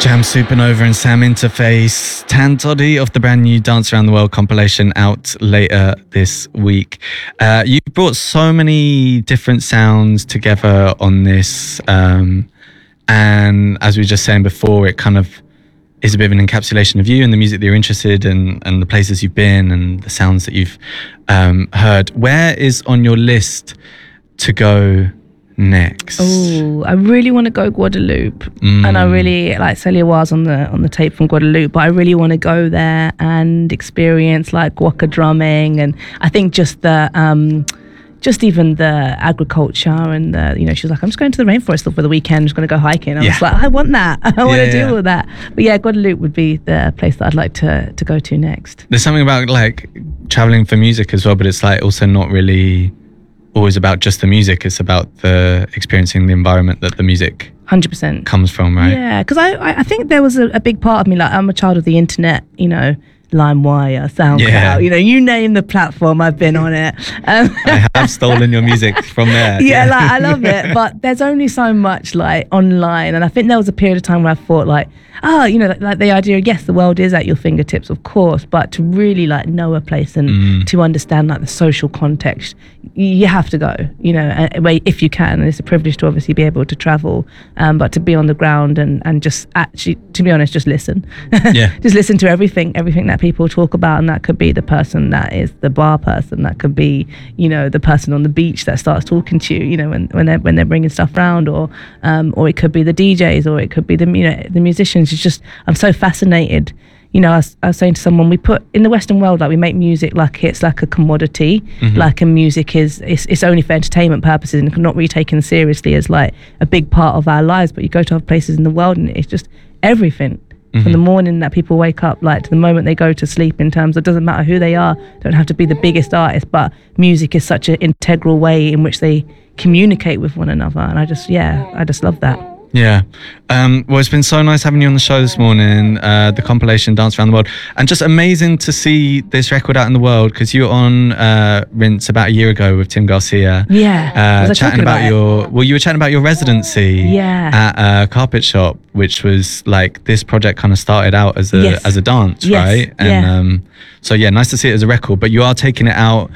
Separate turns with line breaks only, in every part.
Jam Supernova and Sam Interface, Tan Toddy of the brand new Dance Around the World compilation out later this week. You brought so many different sounds together on this, and as we were just saying before, it kind of is a bit of an encapsulation of you and the music that you're interested in and the places you've been and the sounds that you've heard. Where is on your list to go next?
Oh, I really want to go Guadeloupe, and I really like Celia was on the tape from Guadeloupe, but I really want to go there and experience like guaca drumming, and I think just the just even the agriculture and the, you know, she was like, I'm just going to the rainforest for the weekend, I'm just going to go hiking. I was like, I want that. I want to do all that. But yeah, Guadeloupe would be the place that I'd like to go to next.
There's something about like traveling for music as well, but it's like also not really always about just the music. It's about the experiencing the environment that the music
100%
comes from, right?
Yeah, because I think there was a big part of me, like I'm a child of the internet, you know, LimeWire, SoundCloud, you know, you name the platform, I've been on it.
I have stolen your music from there.
Yeah, like I love it, but there's only so much like online, and I think there was a period of time where I thought like, you know, like the idea, yes, the world is at your fingertips, of course, but to really like know a place and to understand like the social context, you have to go, you know, if you can. And it's a privilege to obviously be able to travel, but to be on the ground and just actually, to be honest, just listen. Just listen to everything that people talk about, and that could be the person that is the bar person, that could be, you know, the person on the beach that starts talking to you, you know, when they're bringing stuff around, or it could be the DJs, or it could be the, you know, the musicians. It's just, I'm so fascinated. You know, I was saying to someone, we put in the Western world, like we make music like it's like a commodity, like a music it's only for entertainment purposes and not really taken seriously as like a big part of our lives. But you go to other places in the world and it's just everything. From the morning that people wake up, like to the moment they go to sleep, in terms of, it doesn't matter who they are, don't have to be the biggest artist, but music is such an integral way in which they communicate with one another. And I just love that.
Yeah. Well, it's been so nice having you on the show this morning, the compilation Dance Around the World, and just amazing to see this record out in the world, because you were on Rinse about a year ago with Tim Garcia.
Yeah.
Chatting about you were chatting about your residency at Carpet Shop, which was like, this project kind of started out as a dance, right? And so yeah, nice to see it as a record, but you are taking it out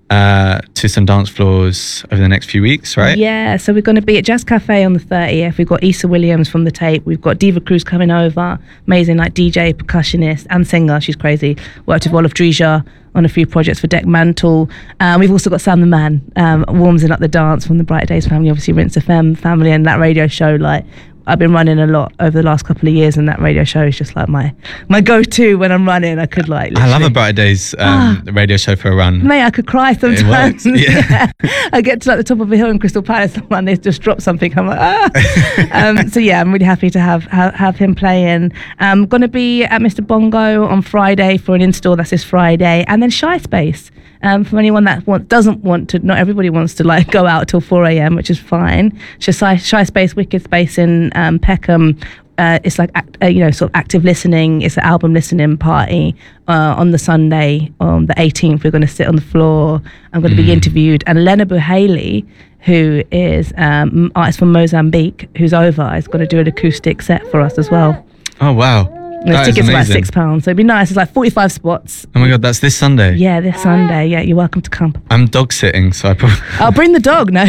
to some dance floors over the next few weeks, right? Yeah,
so we're going to be at Jazz Cafe on the 30th. We've got Issa Williams from The Tape. We've got Diva Cruz coming over, amazing like DJ, percussionist and singer. She's crazy. Worked with Olaf Drija on a few projects for Deck Mantle. We've also got Sam the Man, warming up the dance from the Bright Days family, obviously Rinse FM family, and that radio show, like I've been running a lot over the last couple of years, and that radio show is just like my go-to when I'm running. I could like literally.
I love a Bright Days radio show for a run.
Mate, I could cry sometimes. Yeah. I get to like the top of a hill in Crystal Palace and they just drop something. I'm like, so yeah, I'm really happy to have him playing. I'm going to be at Mr. Bongo on Friday for an install. That's this Friday. And then Shy Space. For anyone that doesn't want to, not everybody wants to like go out till 4 a.m, which is fine. Just Shy Space, Wicked Space in Peckham. It's like you know, sort of active listening. It's an album listening party on the Sunday, on the 18th. We're going to sit on the floor. I'm going to be interviewed, and Lena Buhaley, who is artist from Mozambique, who's over, is going to do an acoustic set for us as well.
Oh wow.
And the tickets are like £6, so it'd be nice. It's like 45 spots.
Oh my god, that's this Sunday?
Yeah, this Sunday. Yeah, you're welcome to come.
I'm dog sitting, so I probably...
I'll bring the dog, no.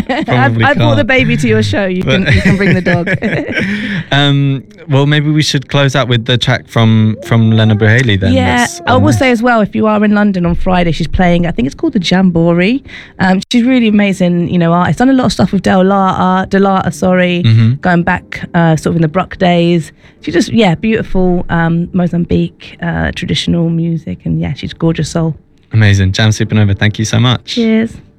I brought the baby to your show. You can bring the dog.
Well, maybe we should close out with the track from Lena Buhaley then.
Yeah, I will say as well, if you are in London on Friday, she's playing, I think it's called the Jamboree. She's really amazing, you know, artist. Done a lot of stuff with Delata, going back sort of in the Bruck days. She just, beautiful Mozambique traditional music, and yeah, she's a gorgeous soul.
Amazing. Jam Supernova, thank you so much.
Cheers.